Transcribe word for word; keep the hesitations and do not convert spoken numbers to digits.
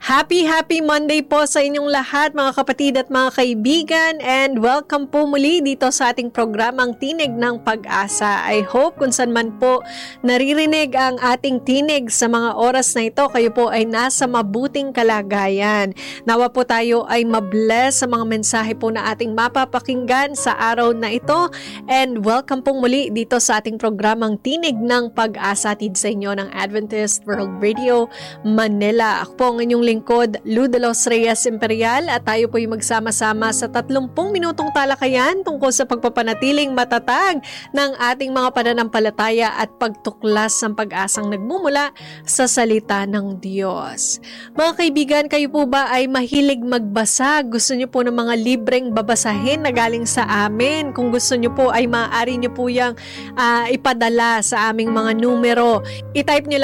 Happy, happy Monday po sa inyong lahat mga kapatid at mga kaibigan, and welcome po muli dito sa ating programang Tinig ng Pag-asa. I hope kung saan man po naririnig ang ating tinig sa mga oras na ito, kayo po ay nasa mabuting kalagayan. Nawa po tayo ay mabless sa mga mensahe po na ating mapapakinggan sa araw na ito, and welcome po muli dito sa ating programang Tinig ng Pag-asa, atid sa inyo ng Adventist World Radio Manila. Ako po ang inyong lingkod, Lou de los Reyes Imperial, at tayo po yung magsama-sama sa tatlumpung minutong talakayan tungkol sa pagpapanatiling matatag ng ating mga pananampalataya at pagtuklas ng pag-asang nagmumula sa salita ng Diyos. Mga kaibigan, kayo po ba ay mahilig magbasa? Gusto niyo po ng mga libreng babasahin na galing sa amin? Kung gusto niyo po ay maaari niyo po yung uh, ipadala sa aming mga numero. I-type niyo